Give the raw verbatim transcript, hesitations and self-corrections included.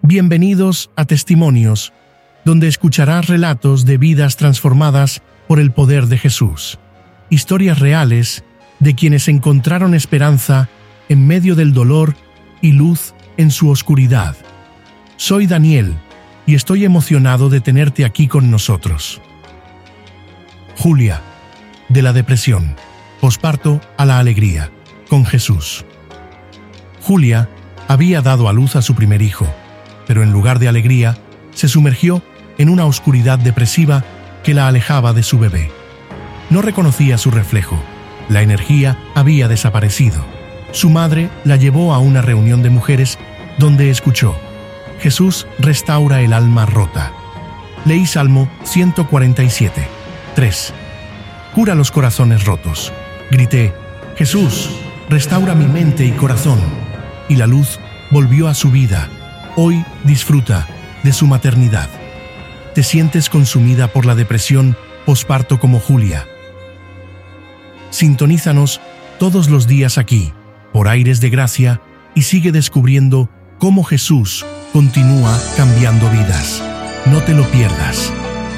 Bienvenidos a Testimonios, donde escucharás relatos de vidas transformadas por el poder de Jesús. Historias reales de quienes encontraron esperanza en medio del dolor y luz en su oscuridad. Soy Daniel y estoy emocionado de tenerte aquí con nosotros. Julia, de la depresión, posparto a la alegría, con Jesús. Julia había dado a luz a su primer hijo, pero en lugar de alegría, se sumergió en una oscuridad depresiva que la alejaba de su bebé. No reconocía su reflejo, la energía había desaparecido. Su madre la llevó a una reunión de mujeres donde escuchó: Jesús restaura el alma rota. Leí Salmo ciento cuarenta y siete, tres. Cura los corazones rotos. Grité: Jesús, restaura mi mente y corazón. Y la luz volvió a su vida. Hoy disfruta de su maternidad. ¿Te sientes consumida por la depresión posparto como Julia? Sintonízanos todos los días aquí, por Aires de Gracia, y sigue descubriendo cómo Jesús continúa cambiando vidas. No te lo pierdas.